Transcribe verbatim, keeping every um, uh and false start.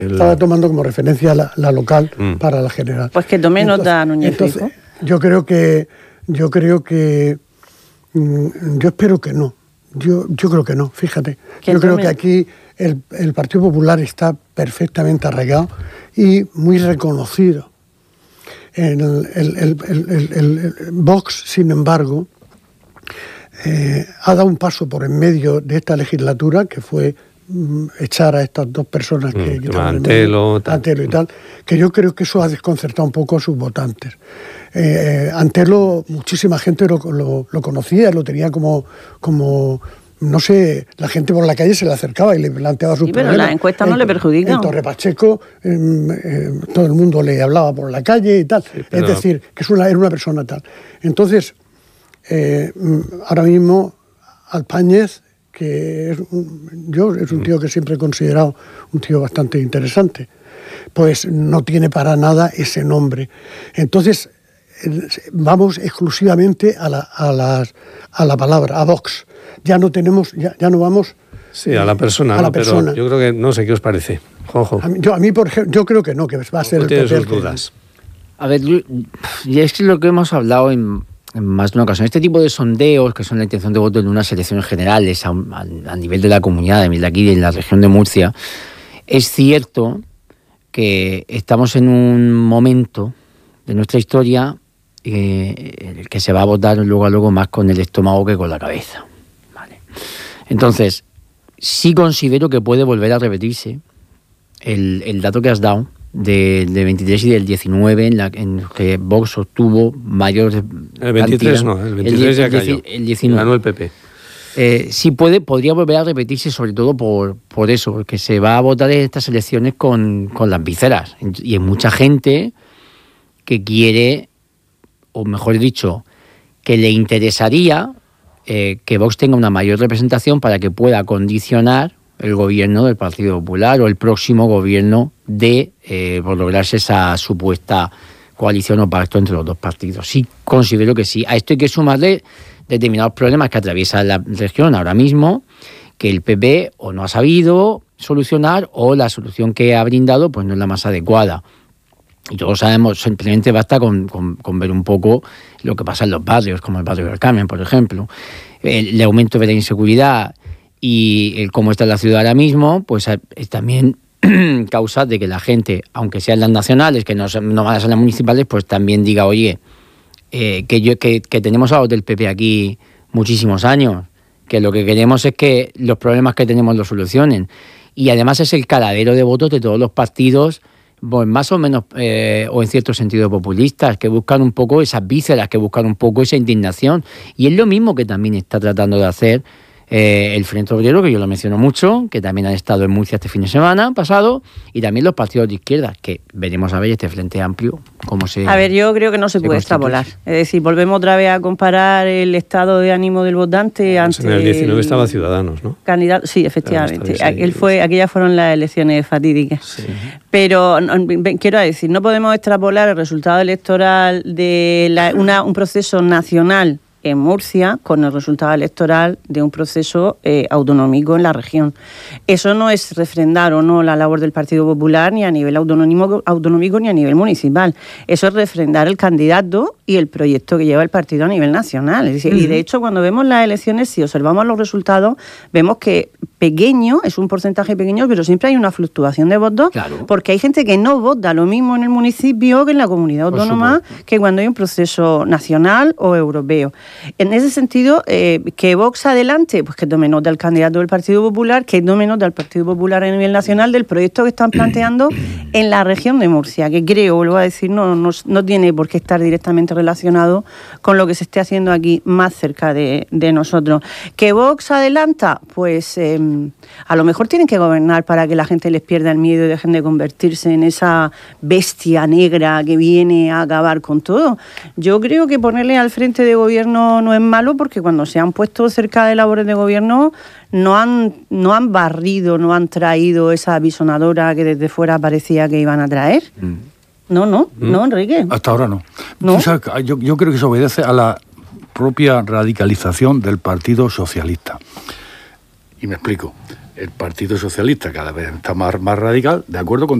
El... Estaba tomando como referencia la, la local mm. para la general. Pues que tome nota, Núñez Feijóo. Entonces, yo creo que, yo creo que, mm, yo espero que no. Yo, yo creo que no, fíjate. Yo creo que aquí el, el Partido Popular está perfectamente arraigado y muy reconocido. El, el, el, el, el, el, el Vox, sin embargo, eh, ha dado un paso por en medio de esta legislatura, que fue echar a estas dos personas que, mm, que Antelo, tal. Antelo y tal, que yo creo que eso ha desconcertado un poco a sus votantes. Eh, Antelo, muchísima gente lo, lo, lo conocía, lo tenía como, como, no sé, la gente por la calle se le acercaba y le planteaba sus sí, problemas. Pero la encuesta no en, le perjudica. En Torre Pacheco eh, eh, todo el mundo le hablaba por la calle y tal. Sí, pero... Es decir, que es una, era una persona tal. Entonces, eh, ahora mismo, Alpáñez, que es un, yo es un tío que siempre he considerado un tío bastante interesante, pues no tiene para nada ese nombre. Entonces vamos exclusivamente a la, a las, a la palabra, a Vox. Ya no tenemos, ya, ya no vamos... Sí, a la persona, a ¿no? la persona. Pero yo creo que, no sé qué os parece. Jojo. A mí, yo, a mí, por ejemplo, yo creo que no, que va a ser el P P. Tiene sus dudas. A ver, yo, y es que lo que hemos hablado en... en más de una ocasión, este tipo de sondeos, que son la intención de voto en unas elecciones generales a, a, a nivel de la comunidad, de aquí, en la región de Murcia, es cierto que estamos en un momento de nuestra historia eh, en el que se va a votar luego a luego más con el estómago que con la cabeza. ¿Vale? Entonces, sí considero que puede volver a repetirse el, el dato que has dado, de, de veintitrés y del diecinueve, en, la, en que Vox obtuvo mayor el veintitrés cantidad. No, el veintitrés el, ya cayó, el diecinueve. Ganó el P P. Eh, sí puede, podría volver a repetirse, sobre todo por, por eso, porque se va a votar en estas elecciones con, con las vísceras, y hay mucha gente que quiere, o mejor dicho, que le interesaría eh, que Vox tenga una mayor representación para que pueda condicionar el gobierno del Partido Popular o el próximo gobierno de eh, por lograrse esa supuesta coalición o pacto entre los dos partidos. Sí, considero que sí. A esto hay que sumarle determinados problemas que atraviesa la región ahora mismo, que el P P o no ha sabido solucionar o la solución que ha brindado pues no es la más adecuada. Y todos sabemos, simplemente basta con, con, con ver un poco lo que pasa en los barrios, como el barrio del Carmen, por ejemplo. El, el aumento de la inseguridad y el cómo está la ciudad ahora mismo, pues es también causa de que la gente, aunque sean las nacionales, que no, no van a ser las municipales, pues también diga, oye, eh, que, yo, que, que tenemos a los del P P aquí muchísimos años, que lo que queremos es que los problemas que tenemos los solucionen. Y además es el caladero de votos de todos los partidos, pues más o menos, eh, o en cierto sentido populistas, que buscan un poco esas vísceras, que buscan un poco esa indignación. Y es lo mismo que también está tratando de hacer Eh, el Frente Obrero, que yo lo menciono mucho, que también han estado en Murcia este fin de semana pasado, y también los partidos de izquierda, que veremos a ver este Frente Amplio cómo se... A ver, yo creo que no se, se puede extrapolar. Es decir, volvemos otra vez a comparar el estado de ánimo del votante ante... En el diecinueve estaba Ciudadanos, ¿no? Candidato, sí, efectivamente. Aquel fue, aquellas fueron las elecciones fatídicas. Sí. Pero no, quiero decir, no podemos extrapolar el resultado electoral de la, una, un proceso nacional en Murcia con el resultado electoral de un proceso eh, autonómico en la región. Eso no es refrendar o no la labor del Partido Popular ni a nivel autonómico, autonómico ni a nivel municipal. Eso es refrendar el candidato y el proyecto que lleva el partido a nivel nacional. Es decir, uh-huh. Y de hecho, cuando vemos las elecciones, si observamos los resultados, vemos que pequeño, es un porcentaje pequeño, pero siempre hay una fluctuación de votos, claro. Porque hay gente que no vota lo mismo en el municipio que en la comunidad autónoma, que cuando hay un proceso nacional o europeo. En ese sentido, eh, que Vox adelante, pues que tome nota el candidato del Partido Popular, que tome nota el Partido Popular a nivel nacional del proyecto que están planteando en la región de Murcia, que creo, vuelvo a decir, no, no, no tiene por qué estar directamente relacionado con lo que se esté haciendo aquí más cerca de, de nosotros. ¿Que Vox adelanta? Pues eh, a lo mejor tienen que gobernar para que la gente les pierda el miedo y dejen de convertirse en esa bestia negra que viene a acabar con todo. Yo creo que ponerle al frente de gobierno no es malo, porque cuando se han puesto cerca de labores de gobierno no han, no han barrido, no han traído esa apisonadora que desde fuera parecía que iban a traer. Mm. No, no, mm. no, Enrique. Hasta ahora no. ¿No? Yo, yo creo que eso obedece a la propia radicalización del Partido Socialista. Y me explico. el Partido Socialista cada vez está más, más radical, de acuerdo con